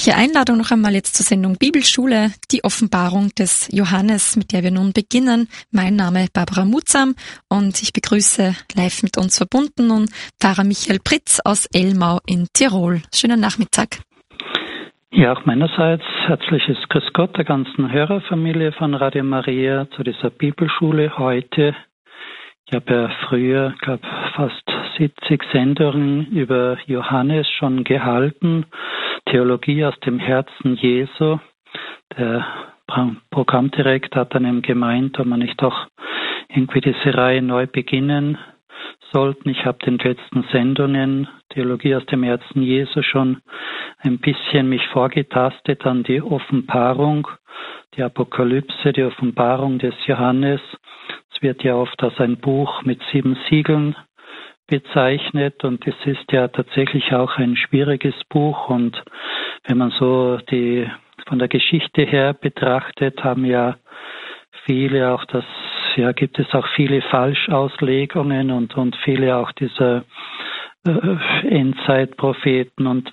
herzliche Einladung noch einmal jetzt zur Sendung Bibelschule, die Offenbarung des Johannes, mit der wir nun beginnen. Mein Name Barbara Mutsam und ich begrüße live mit uns verbunden nun Pfarrer Michael Pritz aus Elmau in Tirol. Schönen Nachmittag. Ja, auch meinerseits herzliches Grüß Gott der ganzen Hörerfamilie von Radio Maria zu dieser Bibelschule heute. Ich habe ja früher, fast 70 Sendungen über Johannes schon gehalten. Theologie aus dem Herzen Jesu. Der Programmdirektor hat dann eben gemeint, ob man nicht doch irgendwie diese Reihe neu beginnen sollten. Ich habe den letzten Sendungen Theologie aus dem Herzen Jesu schon ein bisschen mich vorgetastet an die Offenbarung, die Apokalypse, die Offenbarung des Johannes. Es wird ja oft als ein Buch mit 7 Siegeln bezeichnet und es ist ja tatsächlich auch ein schwieriges Buch und wenn man so die von der Geschichte her betrachtet, haben ja viele auch gibt es auch viele Falschauslegungen und viele auch dieser Endzeitpropheten und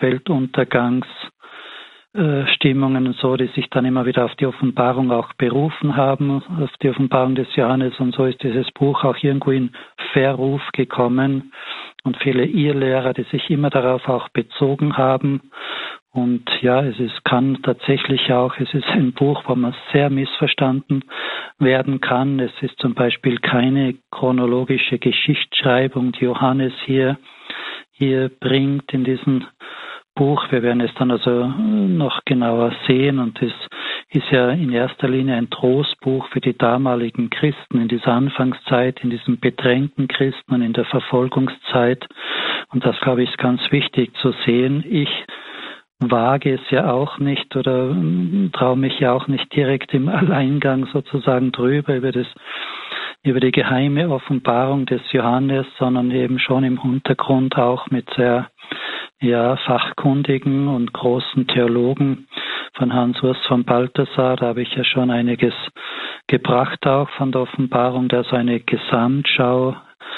Weltuntergangsstimmungen und so, die sich dann immer wieder auf die Offenbarung auch berufen haben, auf die Offenbarung des Johannes und so ist dieses Buch auch irgendwo in Verruf gekommen und viele Irrlehrer, die sich immer darauf auch bezogen haben. Und ja, es ist ein Buch, wo man sehr missverstanden werden kann. Es ist zum Beispiel keine chronologische Geschichtsschreibung, die Johannes hier bringt in diesem Buch. Wir werden es dann also noch genauer sehen und es ist ja in erster Linie ein Trostbuch für die damaligen Christen in dieser Anfangszeit, in diesen bedrängten Christen und in der Verfolgungszeit. Und das, glaube ich, ist ganz wichtig zu sehen. Ich wage es ja auch nicht oder traue mich ja auch nicht direkt im Alleingang sozusagen drüber über die geheime Offenbarung des Johannes, sondern eben schon im Hintergrund auch mit sehr fachkundigen und großen Theologen von Hans Urs von Balthasar. Da habe ich ja schon einiges gebracht auch von der Offenbarung, der so eine Gesamtschau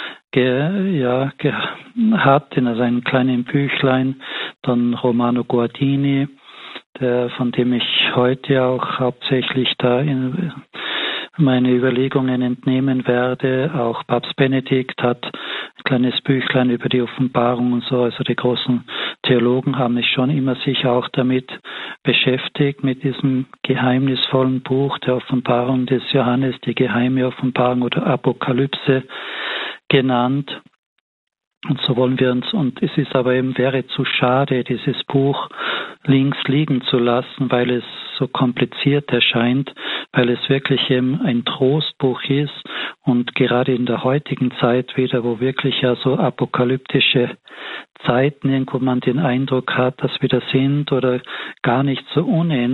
hat in einem kleinen Büchlein, dann Romano Guardini, von dem ich heute auch hauptsächlich da in meine Überlegungen entnehmen werde. Auch Papst Benedikt hat ein kleines Büchlein über die Offenbarung und so. Also die großen Theologen haben sich schon immer sich auch damit beschäftigt, mit diesem geheimnisvollen Buch der Offenbarung des Johannes, die geheime Offenbarung oder Apokalypse genannt. Und so wollen wir uns, und es ist aber wäre zu schade, dieses Buch links liegen zu lassen, weil es so kompliziert erscheint, weil es wirklich eben ein Trostbuch ist und gerade in der heutigen Zeit wieder, wo wirklich ja so apokalyptische Zeiten irgendwo man den Eindruck hat, dass wir da sind oder gar nicht so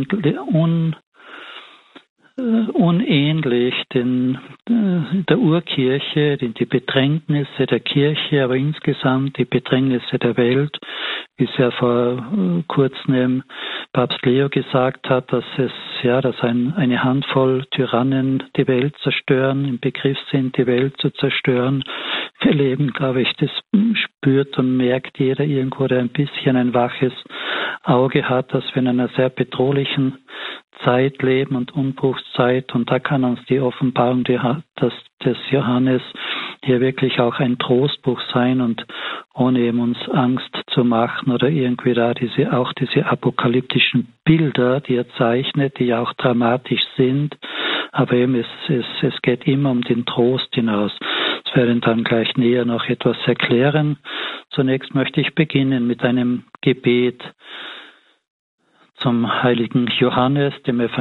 unähnlich der Urkirche, die Bedrängnisse der Kirche, aber insgesamt die Bedrängnisse der Welt, wie es ja vor kurzem Papst Leo gesagt hat, dass eine Handvoll Tyrannen die Welt zerstören, im Begriff sind, die Welt zu zerstören. Wir leben, glaube ich, das spürt und merkt jeder irgendwo, der ein bisschen ein waches Auge hat, dass wir in einer sehr bedrohlichen Zeit leben und Umbruchszeit und da kann uns die Offenbarung des Johannes hier wirklich auch ein Trostbuch sein und ohne eben uns Angst zu machen oder irgendwie da diese apokalyptischen Bilder, die er zeichnet, die ja auch dramatisch sind, aber eben es geht immer um den Trost hinaus. Ich werde dann gleich näher noch etwas erklären. Zunächst möchte ich beginnen mit einem Gebet zum heiligen Johannes, dem